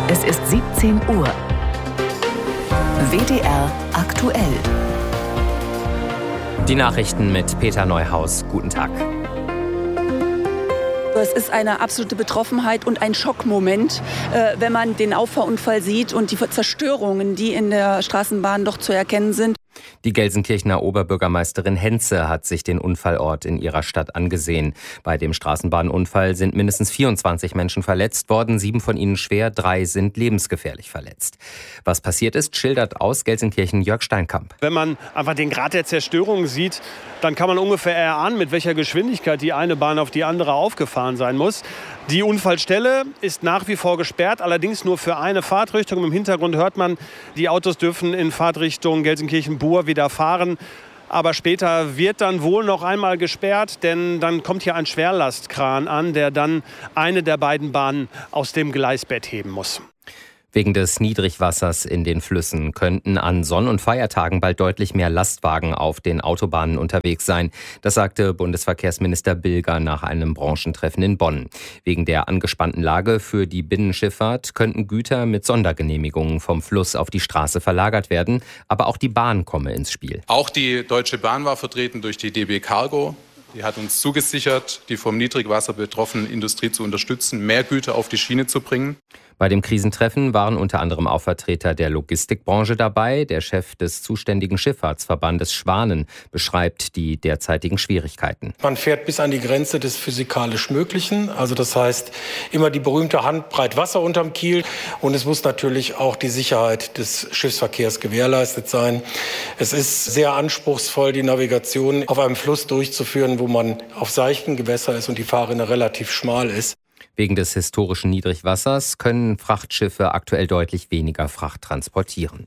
Es ist 17 Uhr. WDR aktuell. Die Nachrichten mit Peter Neuhaus. Guten Tag. Es ist eine absolute Betroffenheit und ein Schockmoment, wenn man den Auffahrunfall sieht und die Zerstörungen, die in der Straßenbahn doch zu erkennen sind. Die Gelsenkirchener Oberbürgermeisterin Henze hat sich den Unfallort in ihrer Stadt angesehen. Bei dem Straßenbahnunfall sind mindestens 24 Menschen verletzt worden, 7 von ihnen schwer, 3 sind lebensgefährlich verletzt. Was passiert ist, schildert aus Gelsenkirchen Jörg Steinkamp. Wenn man einfach den Grad der Zerstörung sieht, dann kann man ungefähr erahnen, mit welcher Geschwindigkeit die eine Bahn auf die andere aufgefahren sein muss. Die Unfallstelle ist nach wie vor gesperrt, allerdings nur für eine Fahrtrichtung. Im Hintergrund hört man, die Autos dürfen in Fahrtrichtung Gelsenkirchen-Buhr wieder fahren. Aber später wird dann wohl noch einmal gesperrt, denn dann kommt hier ein Schwerlastkran an, der dann eine der beiden Bahnen aus dem Gleisbett heben muss. Wegen des Niedrigwassers in den Flüssen könnten an Sonn- und Feiertagen bald deutlich mehr Lastwagen auf den Autobahnen unterwegs sein. Das sagte Bundesverkehrsminister Bilger nach einem Branchentreffen in Bonn. Wegen der angespannten Lage für die Binnenschifffahrt könnten Güter mit Sondergenehmigungen vom Fluss auf die Straße verlagert werden. Aber auch die Bahn komme ins Spiel. Auch die Deutsche Bahn war vertreten durch die DB Cargo. Die hat uns zugesichert, die vom Niedrigwasser betroffene Industrie zu unterstützen, mehr Güter auf die Schiene zu bringen. Bei dem Krisentreffen waren unter anderem auch Vertreter der Logistikbranche dabei. Der Chef des zuständigen Schifffahrtsverbandes Schwanen beschreibt die derzeitigen Schwierigkeiten. Man fährt bis an die Grenze des physikalisch Möglichen. Also das heißt, immer die berühmte Handbreit Wasser unterm Kiel. Und es muss natürlich auch die Sicherheit des Schiffsverkehrs gewährleistet sein. Es ist sehr anspruchsvoll, die Navigation auf einem Fluss durchzuführen, wo man auf seichten Gewässer ist und die Fahrrinne relativ schmal ist. Wegen des historischen Niedrigwassers können Frachtschiffe aktuell deutlich weniger Fracht transportieren.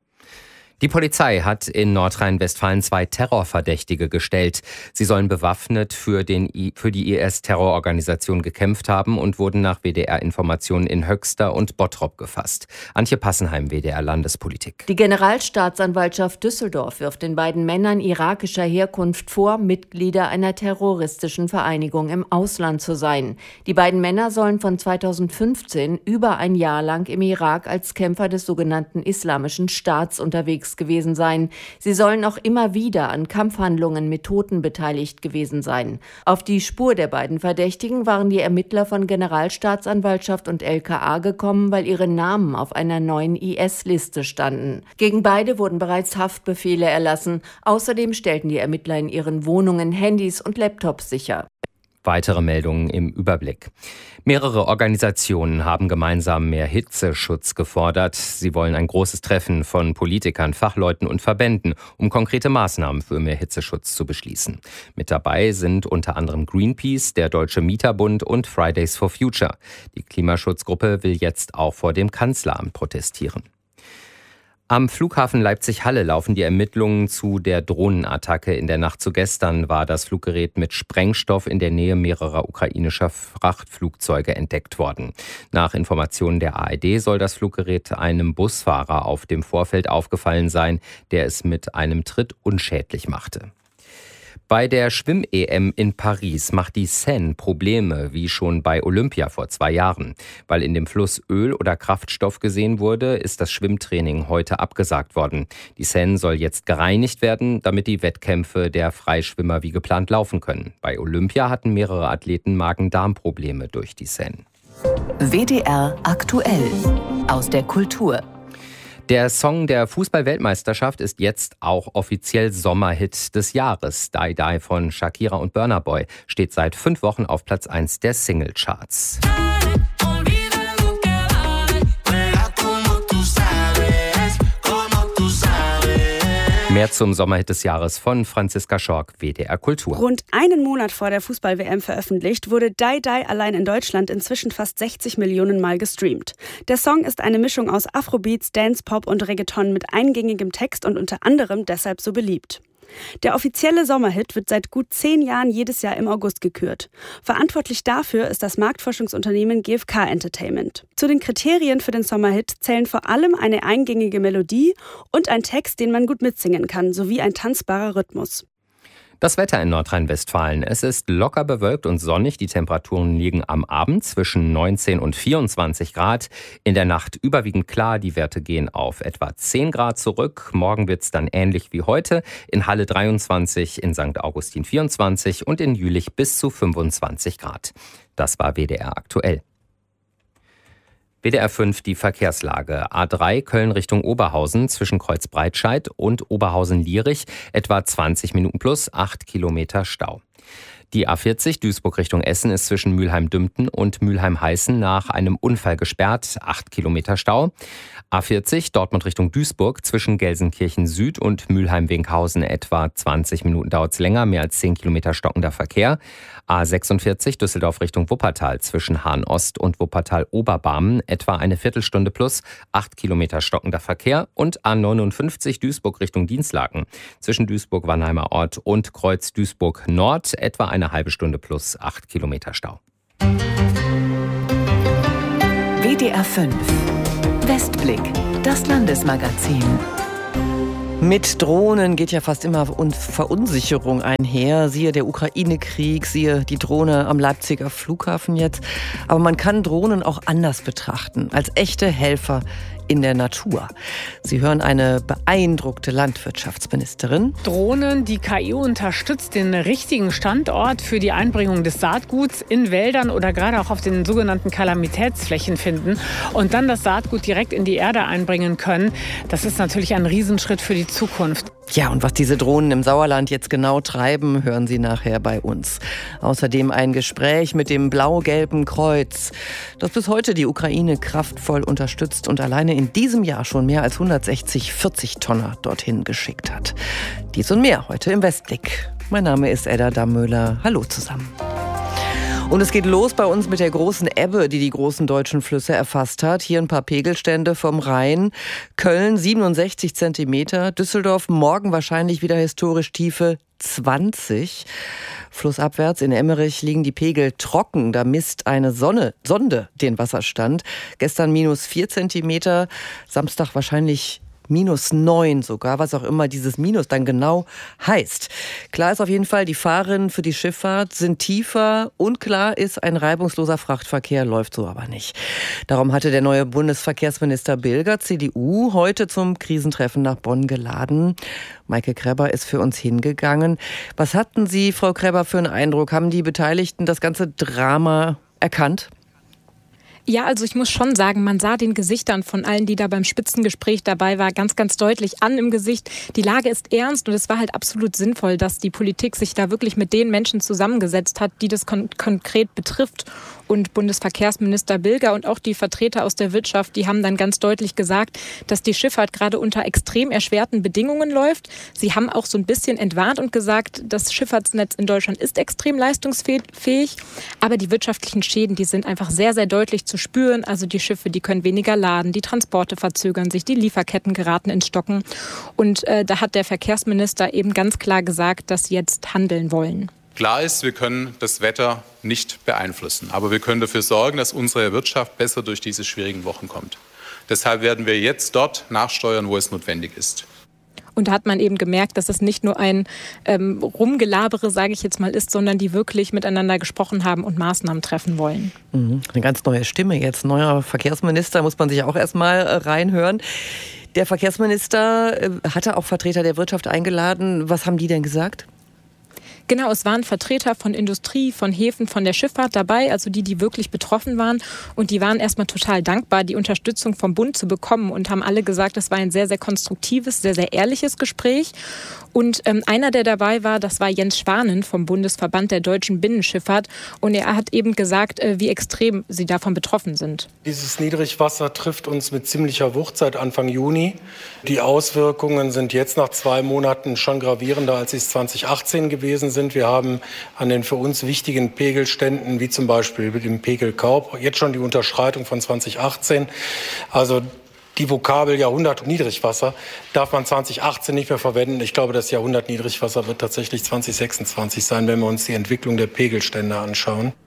Die Polizei hat in Nordrhein-Westfalen 2 Terrorverdächtige gestellt. Sie sollen bewaffnet für die IS-Terrororganisation gekämpft haben und wurden nach WDR-Informationen in Höxter und Bottrop gefasst. Antje Passenheim, WDR-Landespolitik. Die Generalstaatsanwaltschaft Düsseldorf wirft den beiden Männern irakischer Herkunft vor, Mitglieder einer terroristischen Vereinigung im Ausland zu sein. Die beiden Männer sollen von 2015 über ein Jahr lang im Irak als Kämpfer des sogenannten Islamischen Staats unterwegs gewesen sein. Sie sollen auch immer wieder an Kampfhandlungen mit Toten beteiligt gewesen sein. Auf die Spur der beiden Verdächtigen waren die Ermittler von Generalstaatsanwaltschaft und LKA gekommen, weil ihre Namen auf einer neuen IS-Liste standen. Gegen beide wurden bereits Haftbefehle erlassen. Außerdem stellten die Ermittler in ihren Wohnungen Handys und Laptops sicher. Weitere Meldungen im Überblick. Mehrere Organisationen haben gemeinsam mehr Hitzeschutz gefordert. Sie wollen ein großes Treffen von Politikern, Fachleuten und Verbänden, um konkrete Maßnahmen für mehr Hitzeschutz zu beschließen. Mit dabei sind unter anderem Greenpeace, der Deutsche Mieterbund und Fridays for Future. Die Klimaschutzgruppe will jetzt auch vor dem Kanzleramt protestieren. Am Flughafen Leipzig-Halle laufen die Ermittlungen zu der Drohnenattacke. In der Nacht zu gestern war das Fluggerät mit Sprengstoff in der Nähe mehrerer ukrainischer Frachtflugzeuge entdeckt worden. Nach Informationen der ARD soll das Fluggerät einem Busfahrer auf dem Vorfeld aufgefallen sein, der es mit einem Tritt unschädlich machte. Bei der Schwimm-EM in Paris macht die Seine Probleme, wie schon bei Olympia vor 2 Jahren. Weil in dem Fluss Öl oder Kraftstoff gesehen wurde, ist das Schwimmtraining heute abgesagt worden. Die Seine soll jetzt gereinigt werden, damit die Wettkämpfe der Freischwimmer wie geplant laufen können. Bei Olympia hatten mehrere Athleten Magen-Darm-Probleme durch die Seine. WDR aktuell aus der Kultur. Der Song der Fußball-Weltmeisterschaft ist jetzt auch offiziell Sommerhit des Jahres. Die Die von Shakira und Burna Boy steht seit 5 Wochen auf Platz 1 der Singlecharts. Mehr zum Sommerhit des Jahres von Franziska Schork, WDR Kultur. Rund einen Monat vor der Fußball-WM veröffentlicht, wurde Die Die allein in Deutschland inzwischen fast 60 Millionen Mal gestreamt. Der Song ist eine Mischung aus Afrobeats, Dance, Pop und Reggaeton mit eingängigem Text und unter anderem deshalb so beliebt. Der offizielle Sommerhit wird seit gut 10 Jahren jedes Jahr im August gekürt. Verantwortlich dafür ist das Marktforschungsunternehmen GfK Entertainment. Zu den Kriterien für den Sommerhit zählen vor allem eine eingängige Melodie und ein Text, den man gut mitsingen kann, sowie ein tanzbarer Rhythmus. Das Wetter in Nordrhein-Westfalen. Es ist locker bewölkt und sonnig. Die Temperaturen liegen am Abend zwischen 19 und 24 Grad. In der Nacht überwiegend klar. Die Werte gehen auf etwa 10 Grad zurück. Morgen wird es dann ähnlich wie heute. In Halle 23, in St. Augustin 24 und in Jülich bis zu 25 Grad. Das war WDR aktuell. WDR 5 die Verkehrslage. A3 Köln Richtung Oberhausen zwischen Kreuzbreitscheid und Oberhausen-Lierich etwa 20 Minuten plus 8 Kilometer Stau. Die A40 Duisburg Richtung Essen ist zwischen Mülheim-Dümpten und Mülheim-Heißen nach einem Unfall gesperrt, 8 Kilometer Stau. A40 Dortmund Richtung Duisburg zwischen Gelsenkirchen Süd und Mülheim-Wenkhausen etwa 20 Minuten dauert es länger, mehr als 10 Kilometer stockender Verkehr. A46 Düsseldorf Richtung Wuppertal zwischen Hahn-Ost und Wuppertal-Oberbarmen etwa eine Viertelstunde plus 8 Kilometer stockender Verkehr. Und A59 Duisburg Richtung Dinslaken zwischen Duisburg-Wannheimer Ort und Kreuz Duisburg Nord etwa eine halbe Stunde plus 8 Kilometer Stau. WDR 5 Westblick, das Landesmagazin. Mit Drohnen geht ja fast immer Verunsicherung einher. Siehe der Ukraine-Krieg, siehe die Drohne am Leipziger Flughafen jetzt. Aber man kann Drohnen auch anders betrachten, als echte Helfer in der Natur. Sie hören eine beeindruckte Landwirtschaftsministerin. Drohnen, die KI unterstützt den richtigen Standort für die Einbringung des Saatguts in Wäldern oder gerade auch auf den sogenannten Kalamitätsflächen finden und dann das Saatgut direkt in die Erde einbringen können. Das ist natürlich ein Riesenschritt für die Zukunft. Ja, und was diese Drohnen im Sauerland jetzt genau treiben, hören Sie nachher bei uns. Außerdem ein Gespräch mit dem Blau-Gelben Kreuz, das bis heute die Ukraine kraftvoll unterstützt und alleine in diesem Jahr schon mehr als 160 40-Tonner dorthin geschickt hat. Dies und mehr heute im Westblick. Mein Name ist Edda Dammöller. Hallo zusammen. Und es geht los bei uns mit der großen Ebbe, die die großen deutschen Flüsse erfasst hat. Hier ein paar Pegelstände vom Rhein. Köln 67 Zentimeter, Düsseldorf morgen wahrscheinlich wieder historisch Tiefe 20. Flussabwärts in Emmerich liegen die Pegel trocken. Da misst eine Sonde den Wasserstand. Gestern -4 Zentimeter, Samstag wahrscheinlich -9 sogar, was auch immer dieses Minus dann genau heißt. Klar ist auf jeden Fall, die Fahrrinnen für die Schifffahrt sind tiefer und klar ist, ein reibungsloser Frachtverkehr läuft so aber nicht. Darum hatte der neue Bundesverkehrsminister Bilger, CDU, heute zum Krisentreffen nach Bonn geladen. Maike Krebber ist für uns hingegangen. Was hatten Sie, Frau Krebber, für einen Eindruck? Haben die Beteiligten das ganze Drama erkannt? Ja, also ich muss schon sagen, man sah den Gesichtern von allen, die da beim Spitzengespräch dabei war, ganz, ganz deutlich an im Gesicht. Die Lage ist ernst und es war halt absolut sinnvoll, dass die Politik sich da wirklich mit den Menschen zusammengesetzt hat, die das konkret betrifft. Und Bundesverkehrsminister Bilger und auch die Vertreter aus der Wirtschaft, die haben dann ganz deutlich gesagt, dass die Schifffahrt gerade unter extrem erschwerten Bedingungen läuft. Sie haben auch so ein bisschen entwarnt und gesagt, das Schifffahrtsnetz in Deutschland ist extrem leistungsfähig, aber die wirtschaftlichen Schäden, die sind einfach sehr, sehr deutlich zu spüren. Also die Schiffe, die können weniger laden, die Transporte verzögern sich, die Lieferketten geraten ins Stocken. Und da hat der Verkehrsminister eben ganz klar gesagt, dass sie jetzt handeln wollen. Klar ist, wir können das Wetter nicht beeinflussen, aber wir können dafür sorgen, dass unsere Wirtschaft besser durch diese schwierigen Wochen kommt. Deshalb werden wir jetzt dort nachsteuern, wo es notwendig ist. Und da hat man eben gemerkt, dass es nicht nur ein Rumgelabere, sage ich jetzt mal, ist, sondern die wirklich miteinander gesprochen haben und Maßnahmen treffen wollen. Eine ganz neue Stimme jetzt. Neuer Verkehrsminister, muss man sich auch erstmal reinhören. Der Verkehrsminister hatte auch Vertreter der Wirtschaft eingeladen. Was haben die denn gesagt? Genau, es waren Vertreter von Industrie, von Häfen, von der Schifffahrt dabei, also die wirklich betroffen waren. Und die waren erstmal total dankbar, die Unterstützung vom Bund zu bekommen und haben alle gesagt, es war ein sehr, sehr konstruktives, sehr, sehr ehrliches Gespräch. Und einer, der dabei war, das war Jens Schwanen vom Bundesverband der deutschen Binnenschifffahrt. Und er hat eben gesagt, wie extrem sie davon betroffen sind. Dieses Niedrigwasser trifft uns mit ziemlicher Wucht seit Anfang Juni. Die Auswirkungen sind jetzt nach 2 Monaten schon gravierender, als sie es 2018 gewesen sind. Wir haben an den für uns wichtigen Pegelständen, wie zum Beispiel mit dem Pegel Kaub, jetzt schon die Unterschreitung von 2018. Also die Vokabel Jahrhundert Niedrigwasser darf man 2018 nicht mehr verwenden. Ich glaube, das Jahrhundert Niedrigwasser wird tatsächlich 2026 sein, wenn wir uns die Entwicklung der Pegelstände anschauen.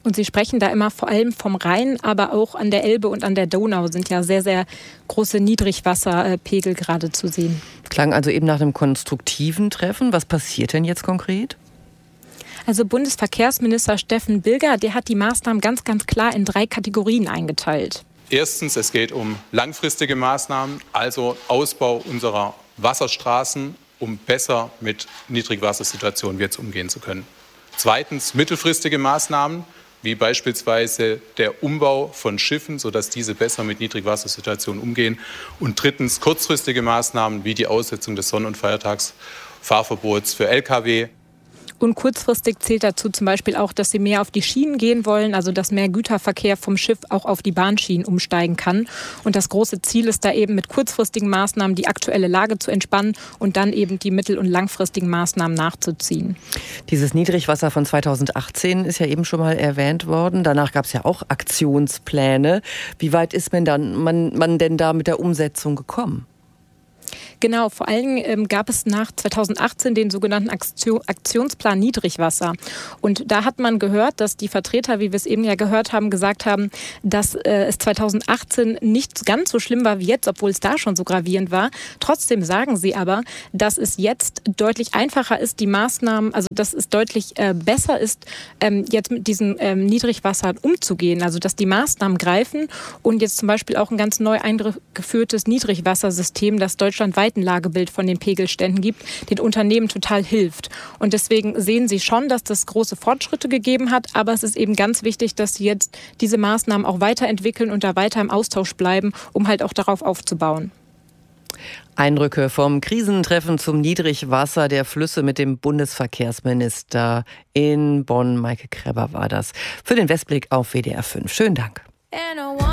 Und Sie sprechen da immer vor allem vom Rhein, aber auch an der Elbe und an der Donau sind ja sehr, sehr große Niedrigwasserpegel gerade zu sehen. Klang also eben nach einem konstruktiven Treffen. Was passiert denn jetzt konkret? Also Bundesverkehrsminister Steffen Bilger, der hat die Maßnahmen ganz, ganz klar in 3 Kategorien eingeteilt. Erstens, es geht um langfristige Maßnahmen, also Ausbau unserer Wasserstraßen, um besser mit Niedrigwassersituationen jetzt umgehen zu können. Zweitens, mittelfristige Maßnahmen, wie beispielsweise der Umbau von Schiffen, sodass diese besser mit Niedrigwassersituationen umgehen. Und drittens, kurzfristige Maßnahmen, wie die Aussetzung des Sonn- und Feiertagsfahrverbots für Lkw. Und kurzfristig zählt dazu zum Beispiel auch, dass sie mehr auf die Schienen gehen wollen, also dass mehr Güterverkehr vom Schiff auch auf die Bahnschienen umsteigen kann. Und das große Ziel ist da eben mit kurzfristigen Maßnahmen die aktuelle Lage zu entspannen und dann eben die mittel- und langfristigen Maßnahmen nachzuziehen. Dieses Niedrigwasser von 2018 ist ja eben schon mal erwähnt worden. Danach gab es ja auch Aktionspläne. Wie weit ist man denn da mit der Umsetzung gekommen? Genau, vor allem gab es nach 2018 den sogenannten Aktionsplan Niedrigwasser. Und da hat man gehört, dass die Vertreter, wie wir es eben ja gehört haben, gesagt haben, dass es 2018 nicht ganz so schlimm war wie jetzt, obwohl es da schon so gravierend war. Trotzdem sagen sie aber, dass es jetzt deutlich einfacher ist, die Maßnahmen, also dass es deutlich besser ist, jetzt mit diesem Niedrigwasser umzugehen. Also dass die Maßnahmen greifen und jetzt zum Beispiel auch ein ganz neu eingeführtes Niedrigwassersystem, das deutschlandweit ein Lagebild von den Pegelständen gibt, den Unternehmen total hilft. Und deswegen sehen sie schon, dass das große Fortschritte gegeben hat, aber es ist eben ganz wichtig, dass sie jetzt diese Maßnahmen auch weiterentwickeln und da weiter im Austausch bleiben, um halt auch darauf aufzubauen. Eindrücke vom Krisentreffen zum Niedrigwasser der Flüsse mit dem Bundesverkehrsminister in Bonn. Maike Krebber war das für den Westblick auf WDR 5. Schönen Dank.